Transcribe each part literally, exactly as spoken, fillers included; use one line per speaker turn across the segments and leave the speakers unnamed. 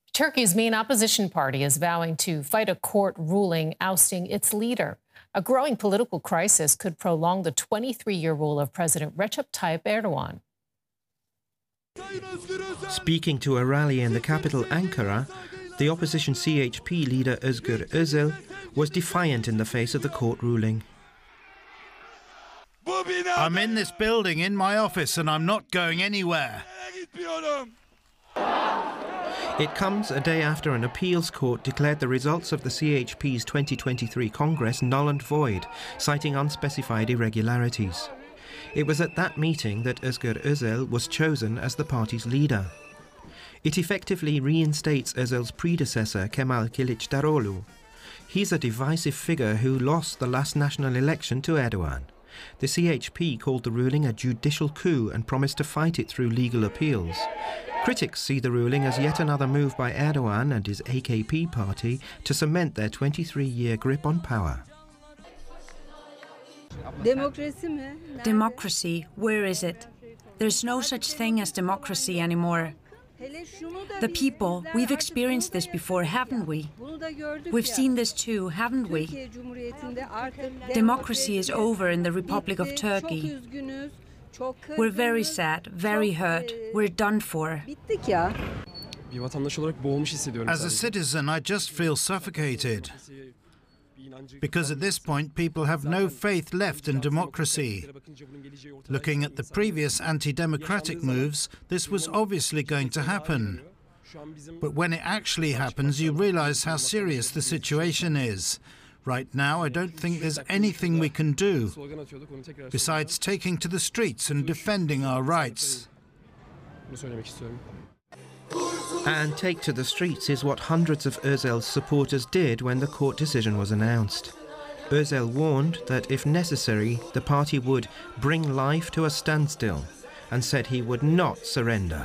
Turkey's main opposition party is vowing to fight a court ruling ousting its leader. A growing political crisis could prolong the twenty-three-year rule of President Recep Tayyip Erdogan.
Speaking to a rally in the capital, Ankara, the opposition C H P leader Özgür Özel was defiant in the face of the court ruling.
I'm in this building in my office and I'm not going anywhere.
It comes a day after an appeals court declared the results of the C H P's twenty twenty-three Congress null and void, citing unspecified irregularities. It was at that meeting that Özgür Özel was chosen as the party's leader. It effectively reinstates Özel's predecessor, Kemal Kılıçdaroğlu. He's a divisive figure who lost the last national election to Erdogan. The C H P called the ruling a judicial coup and promised to fight it through legal appeals. Critics see the ruling as yet another move by Erdogan and his A K P party to cement their twenty-three-year grip on power.
Democracy, where is it? There's no such thing as democracy anymore. The people, we've experienced this before, haven't we? We've seen this too, haven't we? Democracy is over in the Republic of Turkey. We're very sad, very hurt. We're done for.
As a citizen, I just feel suffocated. Because at this point, people have no faith left in democracy. Looking at the previous anti-democratic moves, this was obviously going to happen. But when it actually happens, you realize how serious the situation is. Right now, I don't think there's anything we can do, besides taking to the streets and defending our rights.
And take to the streets is what hundreds of Özel's supporters did when the court decision was announced. Özel warned that if necessary, the party would bring life to a standstill and said he would not surrender.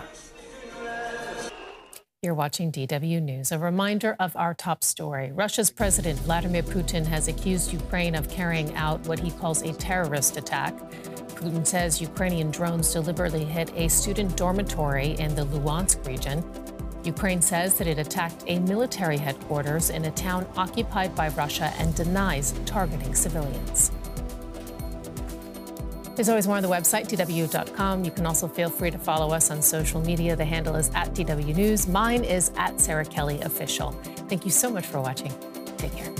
You're watching D W News. A reminder of our top story. Russia's President Vladimir Putin has accused Ukraine of carrying out what he calls a terrorist attack. Putin says Ukrainian drones deliberately hit a student dormitory in the Luhansk region. Ukraine says that it attacked a military headquarters in a town occupied by Russia and denies targeting civilians. There's always more on the website, D W dot com. You can also feel free to follow us on social media. The handle is at D W News. Mine is at Sarah Kelly Official. Thank you so much for watching. Take care.